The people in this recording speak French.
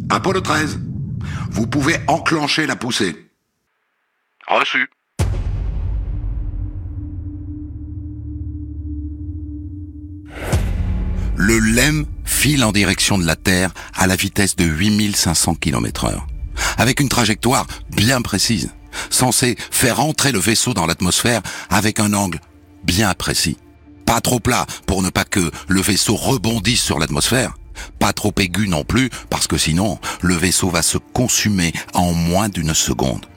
Apollo 13. Vous pouvez enclencher la poussée. Reçu. Le LEM file en direction de la Terre à la vitesse de 8500 km/h, avec une trajectoire bien précise, censée faire entrer le vaisseau dans l'atmosphère avec un angle bien précis. Pas trop plat pour ne pas que le vaisseau rebondisse sur l'atmosphère, pas trop aigu non plus parce que sinon le vaisseau va se consumer en moins d'une seconde.